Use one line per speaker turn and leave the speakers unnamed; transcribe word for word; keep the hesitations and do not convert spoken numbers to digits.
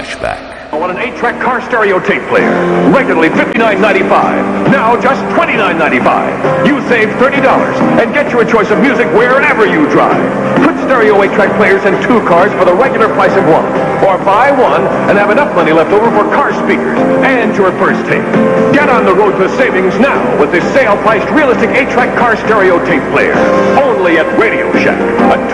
Flashback.
I want an eight track car stereo tape player. Regularly fifty-nine ninety-five. Now just twenty-nine ninety-five. You save thirty dollars and get your choice of music wherever you drive. Put stereo eight track players in two cars for the regular price of one. Or buy one and have enough money left over for car speakers and your first tape. Get on the road to savings now with this sale-priced realistic eight track car stereo tape player. Only at Radio Shack. A